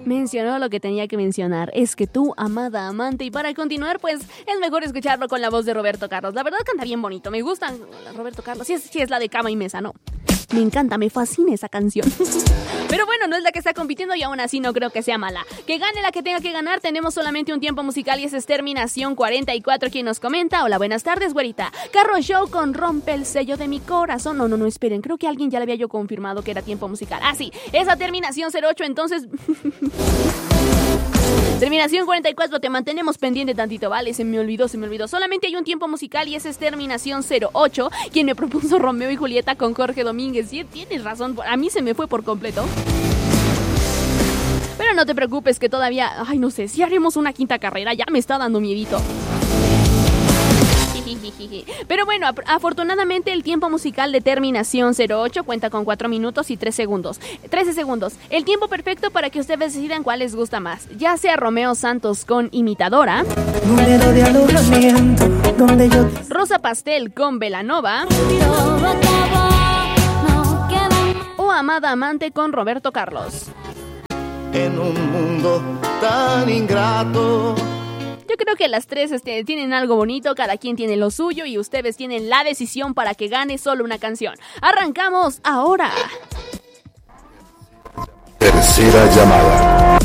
Mencionó lo que tenía que mencionar. Es que tú, amada amante. Y para continuar, pues, es mejor escucharlo con la voz de Roberto Carlos. La verdad canta bien bonito. Me gusta Roberto Carlos. Sí es la de Cama y Mesa, ¿no? Me encanta, me fascina esa canción. Pero bueno, no es la que está compitiendo y aún así no creo que sea mala. Que gane la que tenga que ganar. Tenemos solamente un tiempo musical y esa es Terminación 44. Quien nos comenta: hola, buenas tardes, güerita. Carro Show con Rompe el sello de mi corazón. No, esperen. Creo que alguien ya le había yo confirmado que era tiempo musical. Ah, sí, esa Terminación 08, entonces... Terminación 44, te mantenemos pendiente tantito, ¿vale? Se me olvidó. Solamente hay un tiempo musical y ese es Terminación 08, quien me propuso Romeo y Julieta con Jorge Domínguez. Sí, tienes razón, a mí se me fue por completo. Pero no te preocupes que todavía, no sé, si haremos una quinta carrera, ya me está dando miedito. Pero bueno, afortunadamente el tiempo musical de Terminación 08 cuenta con 4 minutos y 13 segundos. El tiempo perfecto para que ustedes decidan cuál les gusta más. Ya sea Romeo Santos con Imitadora, Rosa Pastel con Belanova, o Amada Amante con Roberto Carlos. En un mundo tan ingrato. Yo creo que las tres tienen algo bonito, cada quien tiene lo suyo y ustedes tienen la decisión para que gane solo una canción. ¡Arrancamos ahora! Tercera llamada.